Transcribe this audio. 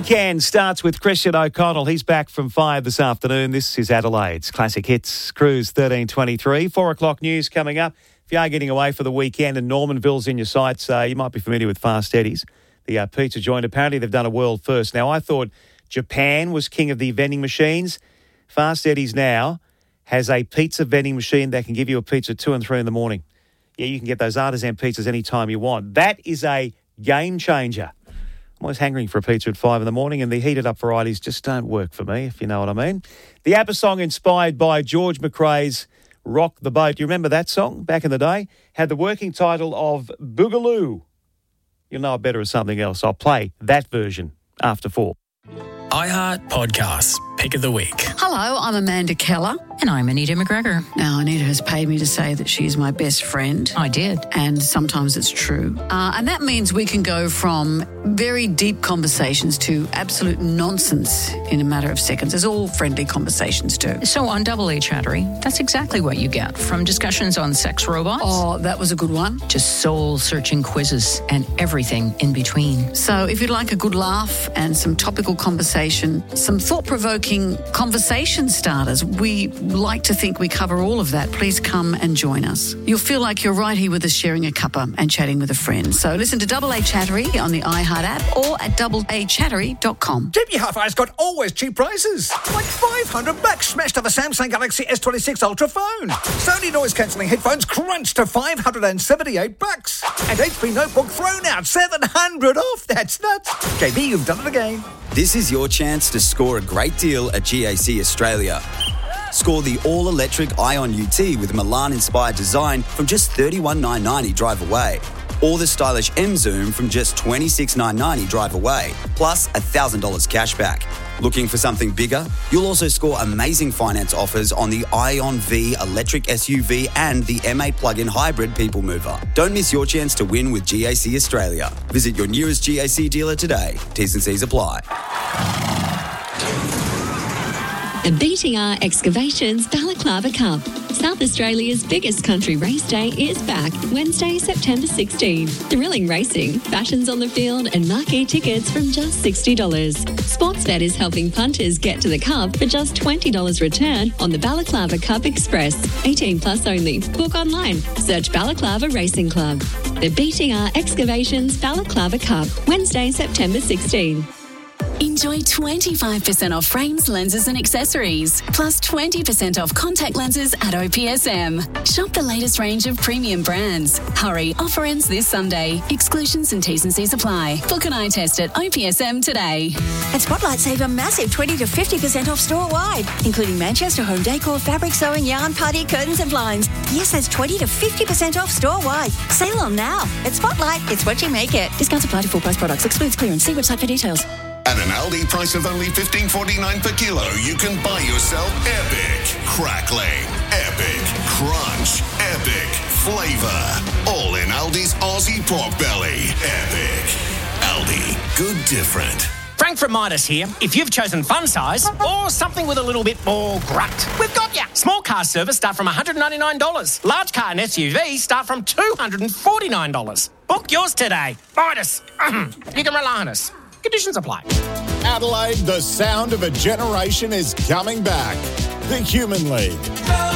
weekend starts with Christian O'Connell. He's back from 5 this afternoon. This is Adelaide's Classic Hits Cruise 1323. 4 o'clock news coming up. If you are getting away for the weekend and Normanville's in your sights, you might be familiar with Fast Eddie's, the pizza joint. Apparently they've done a world first. Now, I thought Japan was king of the vending machines. Fast Eddie's now has a pizza vending machine that can give you a pizza 2 and 3 in the morning. Yeah, you can get those artisan pizzas anytime you want. That is a game changer. I'm always hangering for a pizza at 5 in the morning, and the heated up varieties just don't work for me, if you know what I mean. The ABBA song inspired by George McRae's Rock the Boat. You remember that song back in the day? Had the working title of Boogaloo. You'll know it better as something else. I'll play that version after 4. iHeart Podcasts, Pick of the Week. Hello, I'm Amanda Keller. And I'm Anita McGregor. Now, Anita has paid me to say that she's my best friend. I did. And sometimes it's true. And that means we can go from very deep conversations to absolute nonsense in a matter of seconds, as all friendly conversations do. So on Double A Chattery, that's exactly what you get. From discussions on sex robots. Oh, that was a good one. To soul-searching quizzes and everything in between. So if you'd like a good laugh and some topical conversation, some thought-provoking conversation starters, we like to think we cover all of that. Please come and join us. You'll feel like you're right here with us sharing a cuppa and chatting with a friend. So listen to Double A Chattery on the iHeart app or at doubleachattery.com. JB Hi-Fi's got always cheap prices. Like $500 smashed off a Samsung Galaxy S26 Ultra phone. Sony noise-cancelling headphones crunched to $578. And HP Notebook thrown out $700 off. That's nuts. JB, you've done it again. This is your chance to score a great deal at GAC Australia. Score the all-electric Ion UT with Milan-inspired design from just $31,990 drive away. Or the stylish M-Zoom from just $26,990 drive away, plus $1,000 cash back. Looking for something bigger? You'll also score amazing finance offers on the Ion V electric SUV and the M8 plug-in hybrid people mover. Don't miss your chance to win with GAC Australia. Visit your nearest GAC dealer today. T's and C's apply. The BTR Excavations Balaclava Cup. South Australia's biggest country race day is back Wednesday, September 16. Thrilling racing, fashions on the field and marquee tickets from just $60. Sportsbet is helping punters get to the cup for just $20 return on the Balaclava Cup Express. 18 plus only. Book online. Search Balaclava Racing Club. The BTR Excavations Balaclava Cup, Wednesday, September 16. Enjoy 25% off frames, lenses and accessories, plus 20% off contact lenses at OPSM. Shop the latest range of premium brands. Hurry, offer ends this Sunday. Exclusions and T's and C's apply. Book an eye test at OPSM today. At Spotlight, save a massive 20 to 50% off store-wide, including Manchester home decor, fabric sewing, yarn, party, curtains and blinds. Yes, that's 20 to 50% off store-wide. Sale on now. At Spotlight, it's what you make it. Discounts apply to full price products. Excludes clearance. See website for details. At an Aldi price of only $15.49 per kilo, you can buy yourself epic crackling, epic crunch, epic flavour. All in Aldi's Aussie pork belly. Epic. Aldi. Good different. Frank from Midas here. If you've chosen fun size or something with a little bit more grunt, we've got ya. Small car service start from $199. Large car and SUV start from $249. Book yours today. Midas. You can rely on us. Conditions apply. Adelaide, the sound of a generation is coming back. The Human League.